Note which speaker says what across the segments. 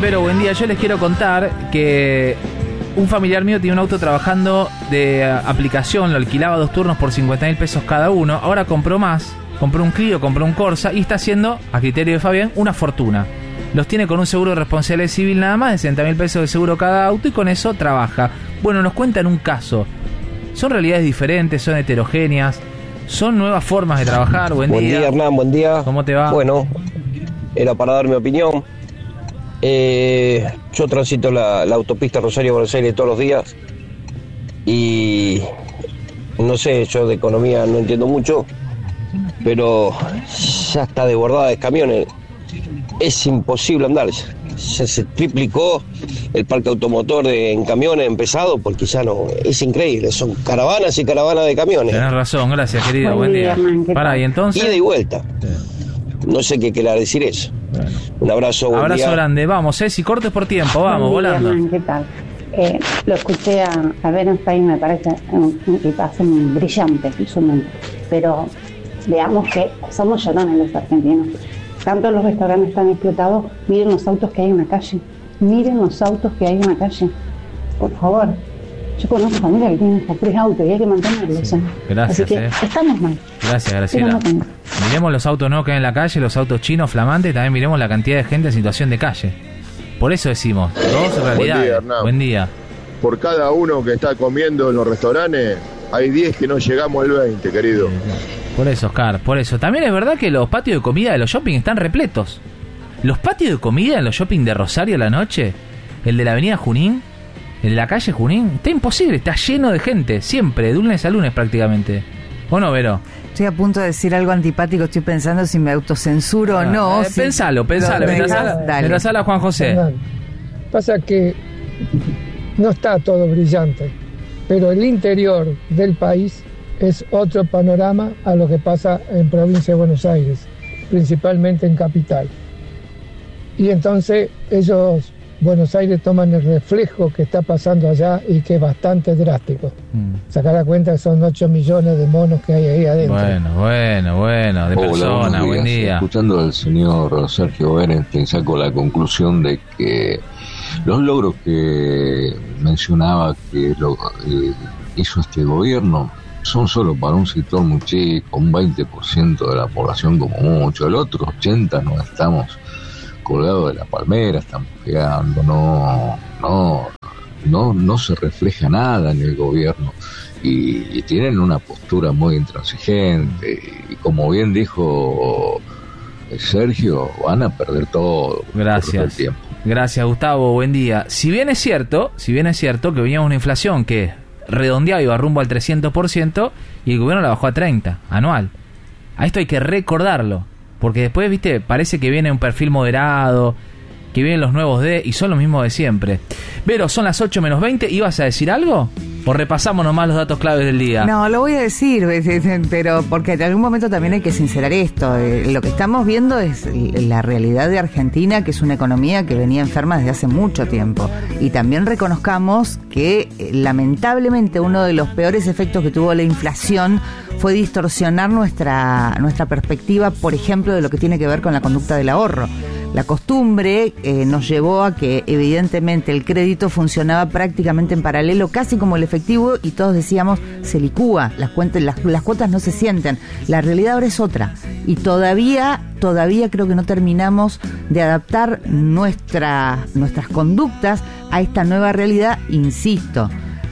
Speaker 1: Vero, buen día. Yo les quiero contar que un familiar mío tiene un auto trabajando de aplicación, lo alquilaba 2 turnos por 50.000 pesos cada uno. Ahora compró más, compró un Clio, compró un Corsa y está haciendo, a criterio de Fabián, una fortuna. Los tiene con un seguro de responsabilidad civil nada más, de 60.000 pesos de seguro cada auto, y con eso trabaja. Bueno, nos cuentan un caso. Son realidades diferentes, son heterogéneas, son nuevas formas de trabajar. Buen día.
Speaker 2: Buen día, Hernán, buen día.
Speaker 1: ¿Cómo te va?
Speaker 2: Bueno, era para dar mi opinión. Yo transito la autopista Rosario-Buenos Aires todos los días y no sé, yo de economía no entiendo mucho, pero ya está desbordada de camiones. Es imposible andar. Ya se triplicó el parque automotor en camiones empezado, porque ya no, es increíble, son caravanas y caravanas de camiones.
Speaker 1: Tenés razón, gracias, querido, buen día. Para, y entonces.
Speaker 2: Ida y vuelta. No sé qué querer decir eso.
Speaker 1: Bueno.
Speaker 2: Un abrazo, buen
Speaker 1: abrazo
Speaker 2: día.
Speaker 1: Grande, vamos, si cortes por tiempo, vamos,
Speaker 3: Buen día,
Speaker 1: volando.
Speaker 3: Hernán, ¿qué tal? Lo escuché a Bernstein, me parece un tipazo brillante, pero veamos que somos llorones los argentinos. Tanto los restaurantes están explotados, miren los autos que hay en la calle, por favor. Yo conozco familia que tienen hasta 3 autos y hay que mantenerlos.
Speaker 1: Sí. Gracias,
Speaker 3: así que estamos mal.
Speaker 1: Gracias, Graciela. Miremos los autos nuevos que hay en la calle, los autos chinos flamantes, también miremos la cantidad de gente en situación de calle. Por eso decimos, dos realidades.
Speaker 4: Buen día, Hernán.
Speaker 1: Buen día.
Speaker 4: Por cada uno que está comiendo en los restaurantes, hay 10 que no llegamos al 20, querido.
Speaker 1: Por eso, Oscar, por eso. También es verdad que los patios de comida de los shopping están repletos. Los patios de comida en los shopping de Rosario a la noche, el de la avenida Junín, el de la calle Junín, está imposible, está lleno de gente, siempre, de lunes a lunes prácticamente. ¿O no, Vero?
Speaker 5: Estoy a punto de decir algo antipático, estoy pensando si me autocensuro o no.
Speaker 1: Pensalo, mientras habla Juan José.
Speaker 6: Pasa que no está todo brillante, pero el interior del país es otro panorama a lo que pasa en provincia de Buenos Aires, principalmente en capital. Y entonces ellos, Buenos Aires, toman el reflejo que está pasando allá y que es bastante drástico. Sacar a cuenta que son 8 millones de monos que hay ahí adentro.
Speaker 1: Bueno, de persona, buen día.
Speaker 7: Escuchando al señor Sergio Bernstein, saco la conclusión de que los logros que mencionaba que hizo este gobierno son solo para un sector muy chico, un 20% de la población como mucho. El otro 80% no estamos colgados de la palmera, estamos pegando, no se refleja nada en el gobierno y tienen una postura muy intransigente y como bien dijo Sergio, van a perder todo.
Speaker 1: Gracias.
Speaker 7: Tiempo.
Speaker 1: Gracias, Gustavo, buen día. Si bien es cierto que veníamos una inflación que redondeaba iba rumbo al 300% y el gobierno la bajó a 30% anual. A esto hay que recordarlo, porque después, viste, parece que viene un perfil moderado, que vienen los nuevos D y son los mismos de siempre. Pero son las 8 menos 20, ¿ibas a decir algo? ¿O repasamos nomás los datos claves del día?
Speaker 5: No, lo voy a decir, pero porque en algún momento también hay que sincerar esto. Lo que estamos viendo es la realidad de Argentina, que es una economía que venía enferma desde hace mucho tiempo. Y también reconozcamos que lamentablemente uno de los peores efectos que tuvo la inflación fue distorsionar nuestra perspectiva, por ejemplo, de lo que tiene que ver con la conducta del ahorro. La costumbre nos llevó a que evidentemente el crédito funcionaba prácticamente en paralelo, casi como el efectivo, y todos decíamos, se licúa, las cuotas no se sienten. La realidad ahora es otra, y todavía creo que no terminamos de adaptar nuestras conductas a esta nueva realidad, insisto.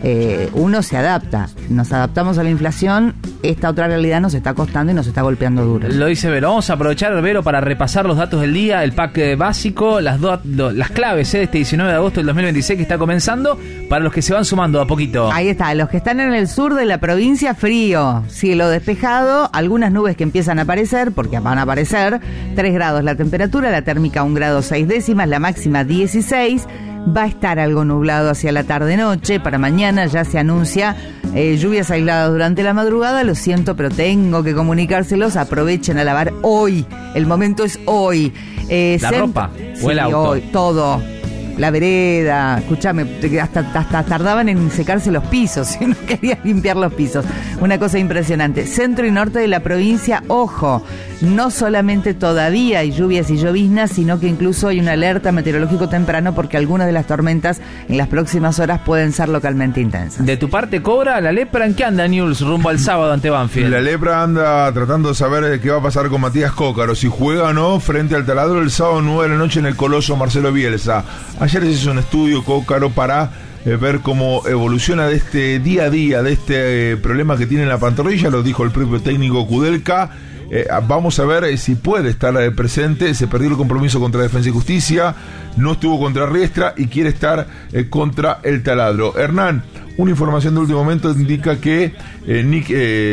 Speaker 5: Uno se adapta, nos adaptamos a la inflación, esta otra realidad nos está costando y nos está golpeando duro.
Speaker 1: Lo dice Vero, vamos a aprovechar, Vero, para repasar los datos del día, el pack básico, las claves de este 19 de agosto del 2026 que está comenzando, para los que se van sumando a poquito.
Speaker 5: Ahí está, los que están en el sur de la provincia, frío, cielo despejado, algunas nubes que empiezan a aparecer, porque van a aparecer, 3 grados la temperatura, la térmica 1 grado 6 décimas, la máxima 16. Va a estar algo nublado hacia la tarde-noche. Para mañana ya se anuncia lluvias aisladas durante la madrugada. Lo siento, pero tengo que comunicárselos. Aprovechen a lavar hoy. El momento es hoy.
Speaker 1: ¿La ropa o el auto?
Speaker 5: Hoy, todo. La vereda, escúchame, hasta tardaban en secarse los pisos, si no querían limpiar los pisos. Una cosa impresionante. Centro y norte de la provincia, ojo, no solamente todavía hay lluvias y lloviznas, sino que incluso hay una alerta meteorológico temprano porque algunas de las tormentas en las próximas horas pueden ser localmente intensas.
Speaker 1: De tu parte, Cobra, la lepra, ¿en qué anda, Newell's, rumbo al sábado ante Banfield?
Speaker 8: La lepra anda tratando de saber qué va a pasar con Matías Cócaro, si juega o no frente al Taladro el sábado 9 de la noche en el Coloso Marcelo Bielsa. Ayer se hizo un estudio, Cócaro, para ver cómo evoluciona de este día a día, de este problema que tiene en la pantorrilla, lo dijo el propio técnico Kudelka. Vamos a ver si puede estar presente. Se perdió el compromiso contra Defensa y Justicia, no estuvo contra Riestra y quiere estar contra el Taladro. Hernán, una información de último momento indica que Nick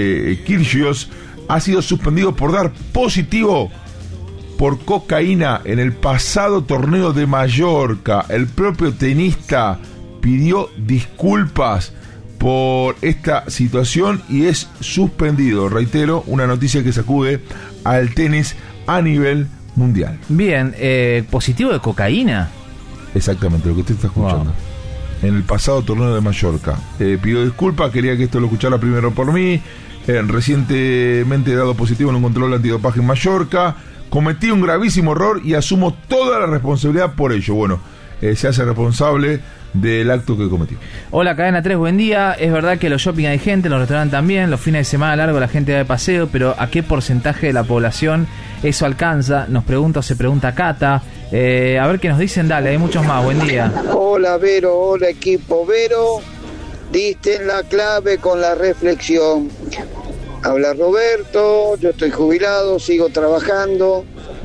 Speaker 8: Kyrgios ha sido suspendido por dar positivo por cocaína en el pasado torneo de Mallorca. El propio tenista pidió disculpas por esta situación y es suspendido. Reitero, una noticia que sacude al tenis a nivel mundial.
Speaker 1: Bien, positivo de cocaína.
Speaker 8: Exactamente, lo que usted está escuchando. Wow. En el pasado torneo de Mallorca. Pidió disculpas, quería que esto lo escuchara primero por mí. Recientemente he dado positivo en un control antidopaje en Mallorca. Cometí un gravísimo error y asumo toda la responsabilidad por ello. Bueno, se hace responsable del acto que cometió.
Speaker 1: Hola, Cadena 3, buen día. Es verdad que los shopping hay gente, los restaurantes también, los fines de semana largo la gente va de paseo, pero ¿a qué porcentaje de la población eso alcanza? Nos pregunta o se pregunta Cata. A ver qué nos dicen, dale, hay muchos más, buen día.
Speaker 9: Hola Vero, hola equipo. Vero, diste en la clave con la reflexión. Habla Roberto, yo estoy jubilado, sigo trabajando.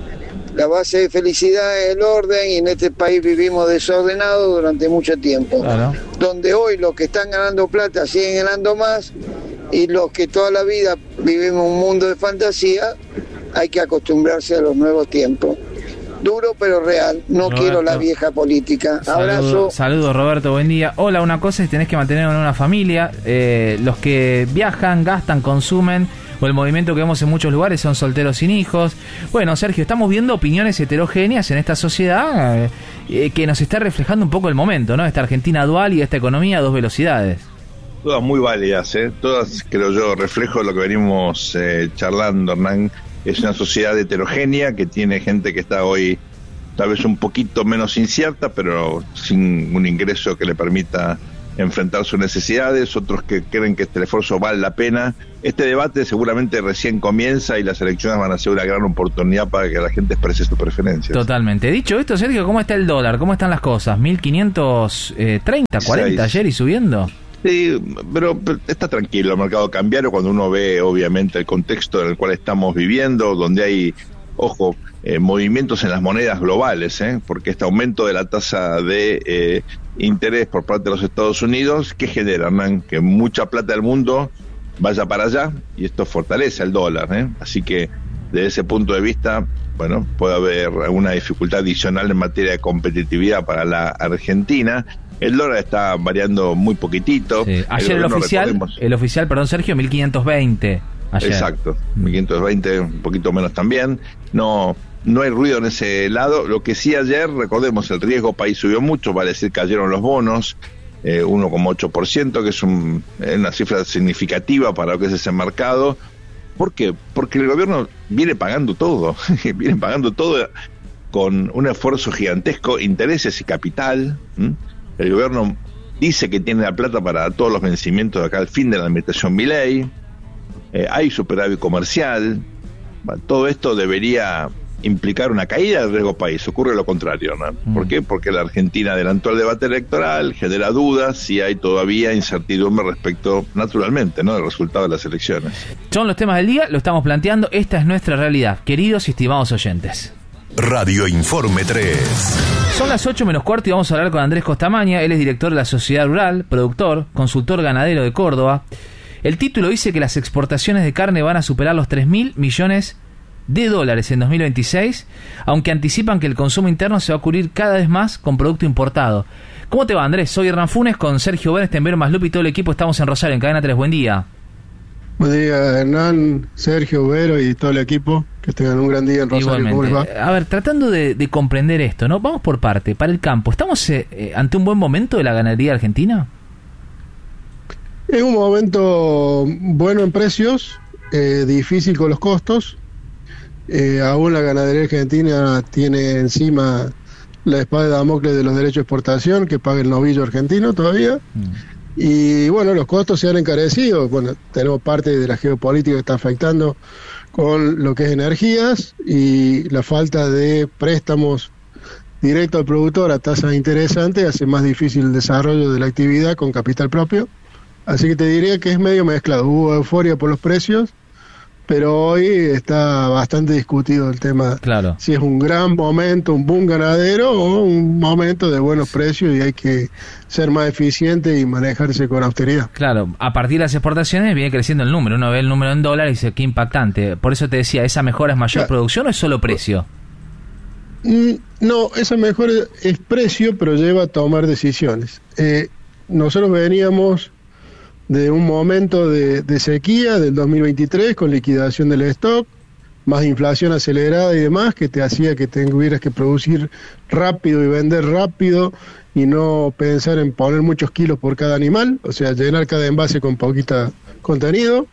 Speaker 9: La base de felicidad es el orden y en este país vivimos desordenados durante mucho tiempo. Claro. Donde hoy los que están ganando plata siguen ganando más y los que toda la vida vivimos un mundo de fantasía, hay que acostumbrarse a los nuevos tiempos. Duro pero real, no Roberto, quiero la vieja política. Abrazo.
Speaker 1: Saludos Roberto, buen día. Hola, una cosa es tenés que mantener en una familia, los que viajan, gastan, consumen, o el movimiento que vemos en muchos lugares son solteros sin hijos. Bueno, Sergio, estamos viendo opiniones heterogéneas en esta sociedad que nos está reflejando un poco el momento, ¿no? Esta Argentina dual y esta economía a dos velocidades.
Speaker 10: Todas muy válidas, todas, creo yo, reflejo de lo que venimos charlando, Hernán. Es una sociedad heterogénea que tiene gente que está hoy tal vez un poquito menos incierta, pero sin un ingreso que le permita enfrentar sus necesidades, otros que creen que este esfuerzo vale la pena. Este debate seguramente recién comienza y las elecciones van a ser una gran oportunidad para que la gente exprese sus preferencias.
Speaker 1: Totalmente. Dicho esto, Sergio, ¿cómo está el dólar? ¿Cómo están las cosas? 1.530, 40 ayer y subiendo.
Speaker 10: Sí, pero está tranquilo el mercado cambiario cuando uno ve obviamente el contexto en el cual estamos viviendo, donde hay, ojo, movimientos en las monedas globales, porque este aumento de la tasa de interés por parte de los Estados Unidos, ¿qué genera, Hernán? Que mucha plata del mundo vaya para allá y esto fortalece el dólar, así que desde ese punto de vista, bueno, puede haber alguna dificultad adicional en materia de competitividad para la Argentina. El dólar está variando muy poquitito.
Speaker 1: Sí. Ayer el oficial, perdón Sergio, 1.520. Ayer.
Speaker 10: Exacto, 1.520, un poquito menos también. No hay ruido en ese lado. Lo que sí ayer, recordemos, el riesgo país subió mucho, vale decir, cayeron los bonos, 1,8%, que es una cifra significativa para lo que es ese mercado. ¿Por qué? Porque el gobierno viene pagando todo, viene pagando todo con un esfuerzo gigantesco, intereses y capital. El gobierno dice que tiene la plata para todos los vencimientos de acá al fin de la administración Milei. Hay superávit comercial. Todo esto debería implicar una caída del riesgo país. Ocurre lo contrario, ¿no? ¿Por qué? Porque la Argentina adelantó el debate electoral, genera dudas y hay todavía incertidumbre respecto, naturalmente, ¿no?, del resultado de las elecciones.
Speaker 1: Son los temas del día, lo estamos planteando. Esta es nuestra realidad, queridos y estimados oyentes.
Speaker 11: Radio Informe 3.
Speaker 1: Son las 8:15 y vamos a hablar con Andrés Costamaña. Él es director de la Sociedad Rural, productor, consultor ganadero de Córdoba. El título dice que las exportaciones de carne van a superar los 3.000 millones de dólares en 2026, aunque anticipan que el consumo interno se va a cubrir cada vez más con producto importado. ¿Cómo te va, Andrés? Soy Hernán Funes con Sergio Bernstein, Vero Maslup y todo el equipo. Estamos en Rosario, en Cadena 3. Buen día.
Speaker 12: Buen día, Hernán, Sergio, Vero y todo el equipo. Que tengan un gran día en Rosario. ¿Cómo les va?
Speaker 1: A ver, tratando de comprender esto, ¿no? Vamos por parte. Para el campo, ¿estamos ante un buen momento de la ganadería argentina?
Speaker 12: Es un momento bueno en precios, difícil con los costos. Aún la ganadería argentina tiene encima la espada de Damocles de los derechos de exportación que paga el novillo argentino todavía. Y bueno, los costos se han encarecido. Bueno, tenemos parte de la geopolítica que está afectando con lo que es energías y la falta de préstamos directos al productor a tasas interesantes hace más difícil el desarrollo de la actividad con capital propio. Así que te diría que es medio mezclado. Hubo euforia por los precios, pero hoy está bastante discutido el tema.
Speaker 1: Claro.
Speaker 12: Si es un gran momento, un boom ganadero o un momento de buenos precios y hay que ser más eficiente y manejarse con austeridad.
Speaker 1: Claro, a partir de las exportaciones viene creciendo el número. Uno ve el número en dólares y dice, qué impactante. Por eso te decía, ¿esa mejora es mayor producción o es solo precio?
Speaker 12: No, esa mejora es precio, pero lleva a tomar decisiones. Nosotros veníamos de un momento de sequía del 2023 con liquidación del stock, más inflación acelerada y demás, que te hacía que tuvieras que producir rápido y vender rápido y no pensar en poner muchos kilos por cada animal, o sea, llenar cada envase con poquita contenido.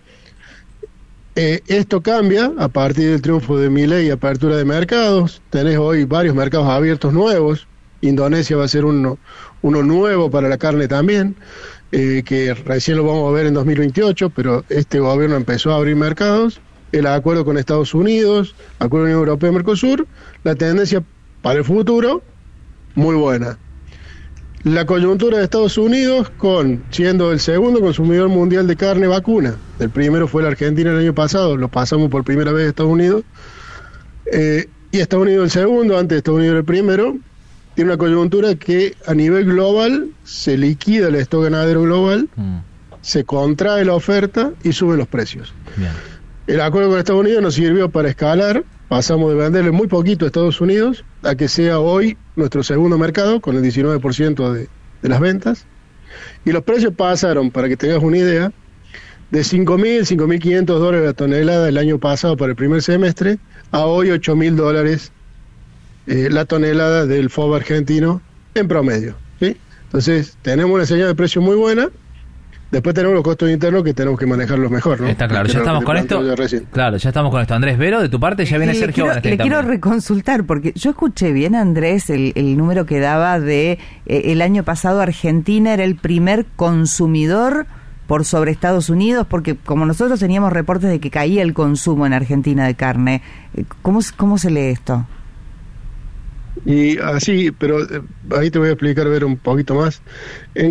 Speaker 12: Esto cambia a partir del triunfo de Milei y apertura de mercados. Tenés hoy varios mercados abiertos nuevos. Indonesia va a ser uno nuevo para la carne también, que recién lo vamos a ver en 2028, pero este gobierno empezó a abrir mercados. El acuerdo con Estados Unidos, acuerdo Unión Europea-Mercosur, la tendencia para el futuro, muy buena. La coyuntura de Estados Unidos, siendo el segundo consumidor mundial de carne vacuna. El primero fue la Argentina el año pasado, lo pasamos por primera vez a Estados Unidos. Y Estados Unidos el segundo, antes de Estados Unidos el primero. Tiene una coyuntura que a nivel global se liquida el stock ganadero global, se contrae la oferta y suben los precios. Bien. El acuerdo con Estados Unidos nos sirvió para escalar, pasamos de venderle muy poquito a Estados Unidos a que sea hoy nuestro segundo mercado con el 19% de las ventas, y los precios pasaron, para que tengas una idea, de $5.000, $5.500 la tonelada el año pasado para el primer semestre a hoy $8.000 la tonelada del FOB argentino en promedio, ¿sí? Entonces tenemos una señal de precio muy buena. Después tenemos los costos internos que tenemos que manejarlos mejor, ¿no?
Speaker 1: Está claro, ya estamos con esto. Claro, ya estamos con esto. Andrés Vero, de tu parte ya viene Sergio.
Speaker 5: Le quiero reconsultar, porque yo escuché bien, Andrés, el número que daba de el año pasado Argentina era el primer consumidor por sobre Estados Unidos, porque como nosotros teníamos reportes de que caía el consumo en Argentina de carne. ¿Cómo se lee esto?
Speaker 12: Y así, pero ahí te voy a explicar, ver un poquito más.